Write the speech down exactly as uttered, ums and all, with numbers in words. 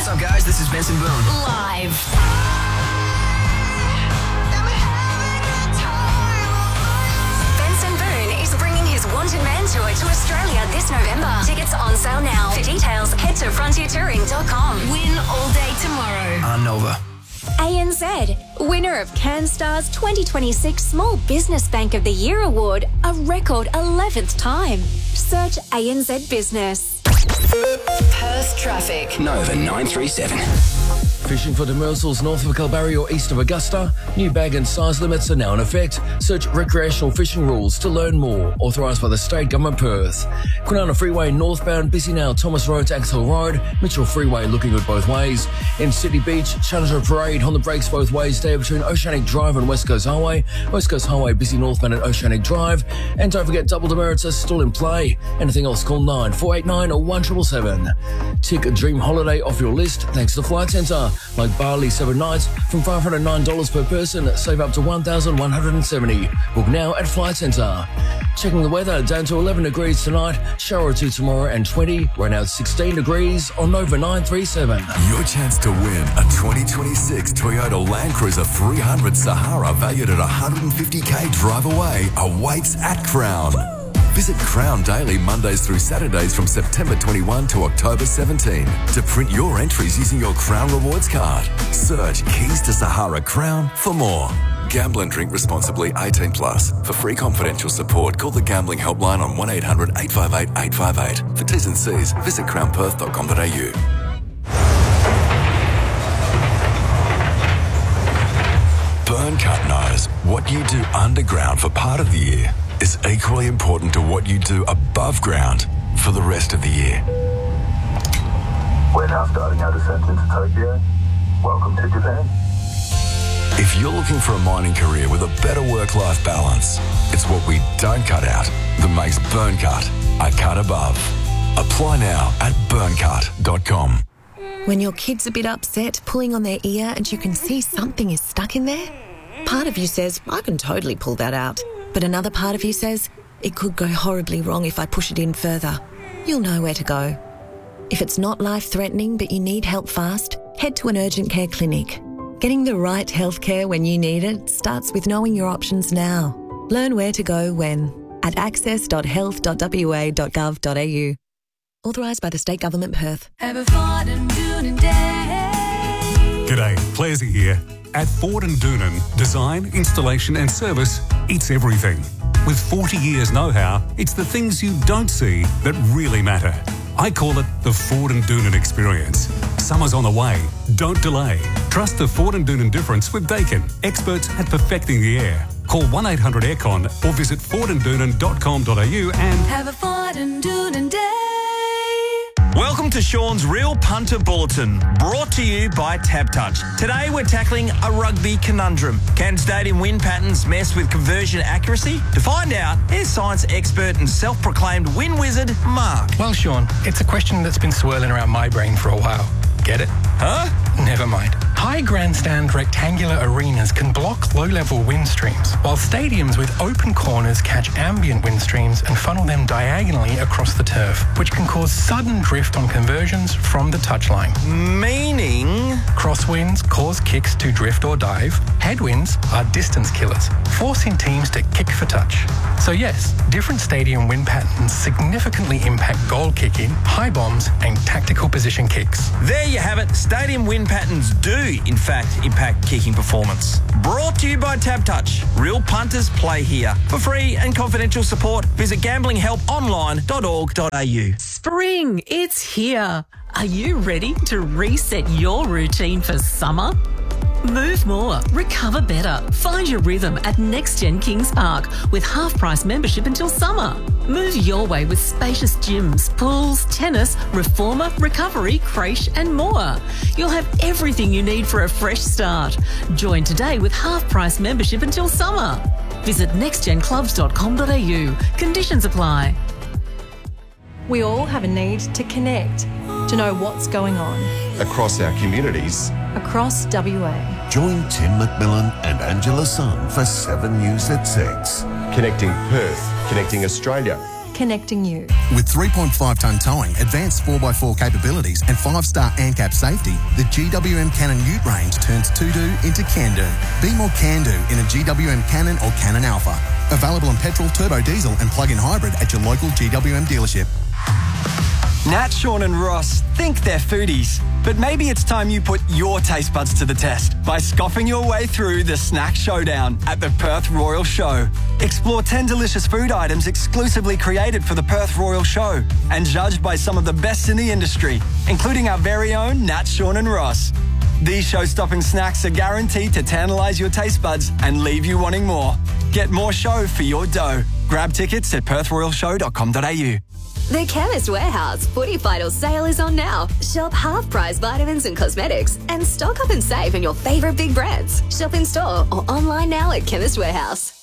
up, guys? This is Benson Boone. Live. Benson Boone is bringing his Wanted Man tour to Australia this November. Tickets are on sale now. For details, head to frontier touring dot com. Win all day tomorrow. On Nova. A N Z, winner of CanStar's twenty twenty-six Small Business Bank of the Year Award, a record eleventh time. Search A N Z Business. Perth traffic. Nova nine three seven. Fishing for demersals north of Kalbarri or east of Augusta? New bag and size limits are now in effect. Search recreational fishing rules to learn more. Authorised by the State Government Perth. Kwinana Freeway northbound, busy now. Thomas Road to Axel Road. Mitchell Freeway looking good both ways. In City Beach, Challenger Parade on the brakes both ways there between Oceanic Drive and West Coast Highway. West Coast Highway busy northbound at Oceanic Drive. And don't forget double demerits are still in play. Anything else, call nine four eight nine or one seven seven seven. Tick a dream holiday off your list thanks to Flight Centre. Like Bali seven nights from five hundred nine dollars per person, save up to one thousand one hundred seventy dollars. Book now at Flight Centre. Checking the weather, down to eleven degrees tonight, shower or two tomorrow and twenty, right now sixteen degrees on Nova nine three seven. Your chance to win a twenty twenty-six Toyota Land Cruiser three hundred Sahara valued at one hundred fifty thousand drive away awaits at Crown. Visit Crown daily Mondays through Saturdays from September twenty-first to October seventeenth to print your entries using your Crown Rewards card. Search Keys to Sahara Crown for more. Gamble and drink responsibly. eighteen plus. For free confidential support, call the Gambling Helpline on one eight hundred eight five eight eight five eight. For T's and C's, visit crown perth dot com dot a u. Burncut knows what you do underground for part of the year is equally important to what you do above ground for the rest of the year. We're now starting our descent into Tokyo. Welcome to Japan. If you're looking for a mining career with a better work-life balance, it's what we don't cut out that makes Burncut a cut above. Apply now at burncut dot com. When your kid's a bit upset, pulling on their ear and you can see something is stuck in there, part of you says, I can totally pull that out. But another part of you says, it could go horribly wrong if I push it in further. You'll know where to go. If it's not life-threatening but you need help fast, head to an urgent care clinic. Getting the right healthcare when you need it starts with knowing your options now. Learn where to go when at access dot health dot w a dot gov dot a u. Authorised by the State Government Perth. Have a Ford and Doonan day. G'day, Clarsey here. At Ford and Doonan, design, installation and service, it's everything. With forty years know-how, it's the things you don't see that really matter. I call it the Ford and Doonan experience. Summer's on the way. Don't delay. Trust the Ford and Doonan difference with Dakin, experts at perfecting the air. Call one eight hundred aircon or visit ford and doonan dot com dot a u and have a Ford and Doonan day. Welcome to Sean's Real Punter Bulletin, brought to you by Tab Touch. Today we're tackling a rugby conundrum. Can stadium wind patterns mess with conversion accuracy? To find out, here's science expert and self-proclaimed win wizard, Mark. Well, Sean, it's a question that's been swirling around my brain for a while. Get it? Huh? Never mind. High grandstand rectangular arenas can block low-level wind streams, while stadiums with open corners catch ambient wind streams and funnel them diagonally across the turf, which can cause sudden drift on conversions from the touchline. Meaning? Crosswinds cause kicks to drift or dive. Headwinds are distance killers, forcing teams to kick for touch. So yes, different stadium wind patterns significantly impact goal kicking, high bombs and tactical position kicks. There you have it. Stadium wind patterns do, in fact, impact kicking performance. Brought to you by Tab Touch. Real punters play here. For free and confidential support, visit gambling help online dot org dot a u. Spring, it's here. Are you ready to reset your routine for summer? Move more, recover better. Find your rhythm at NextGen Kings Park with half-price membership until summer. Move your way with spacious gyms, pools, tennis, reformer, recovery, creche and more. You'll have everything you need for a fresh start. Join today with half-price membership until summer. Visit next gen clubs dot com dot a u. Conditions apply. We all have a need to connect, to know what's going on. Across our communities. Across W A. Join Tim McMillan and Angela Sun for seven News at six. Connecting Perth, connecting Australia. connecting you. With three point five tonne towing, advanced four by four capabilities and five star ANCAP safety, the G W M Cannon Ute range turns to-do into can-do. Be more can-do in a G W M Cannon or Cannon Alpha. Available in petrol, turbo diesel and plug-in hybrid at your local G W M dealership. Nat, Sean and Ross think they're foodies, but maybe it's time you put your taste buds to the test by scoffing your way through the Snack Showdown at the Perth Royal Show. Explore ten delicious food items exclusively created for the Perth Royal Show and judged by some of the best in the industry, including our very own Nat, Sean and Ross. These show-stopping snacks are guaranteed to tantalise your taste buds and leave you wanting more. Get more show for your dough. Grab tickets at perth royal show dot com dot a u. The Chemist Warehouse Footy Vital sale is on now. Shop half-price vitamins and cosmetics and stock up and save on your favourite big brands. Shop in store or online now at Chemist Warehouse.